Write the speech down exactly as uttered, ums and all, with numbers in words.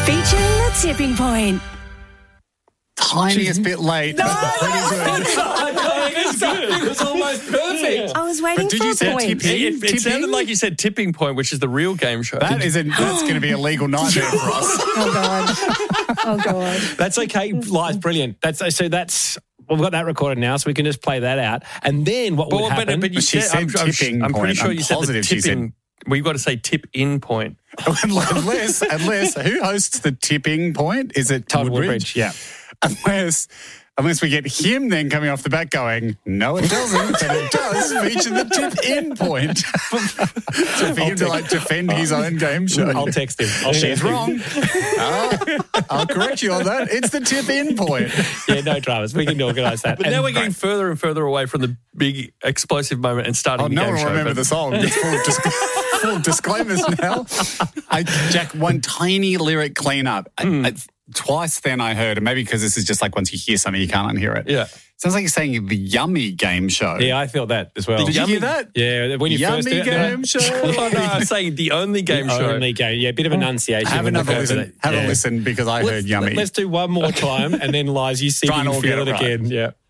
Featuring the tipping point. Tiniest bit late. No! Pretty good. It was almost perfect. I was waiting But did for you a say point. tipping? It, it sounded like you said tipping point, which is the real game show. That is a, that's going to be a legal nightmare for us. Oh, God. Oh, God. That's okay. Lies, brilliant. That's so. That's we've got that recorded now, so we can just play that out. And then what would Well, but, happen? but you But she said, I'm, said I'm, tipping I'm pretty point. sure I'm you said the positive she tipping. Well, you've got to say tip in point. unless, unless, who hosts the tipping point? Is it Todd Woodbridge? Woodbridge, yeah. Unless, unless we get him then coming off the back going, no, it doesn't, but it does feature the tip in point. So for him to like defend his own game show. I'll text him. I'll She's text him. wrong. Ah, I'll correct you on that. It's the tip in point. Yeah, no dramas. We can organise that. But And- now we're getting further and further away from the big explosive moment and starting Oh, the no game one show. will remember but- the song. It's full, dis- full disclaimers now. I, Jack, one tiny lyric cleanup. Hmm. I, I, twice then I heard, and maybe because this is just like once you hear something, you can't unhear it. Yeah. Sounds like you're saying the Yummy game show. Yeah, I felt that as well. Did you Yummy- hear that? Yeah, when you Yummy first did it, game the- show. Oh, no, I'm saying the only game the show. only game. Yeah, a bit of enunciation. Have when we another first did listen. it. Have Yeah. a listen because I Let's, heard Yummy. Let's do one more time, and then Lies, you see Try it and and all feel get it it right. again. Yeah.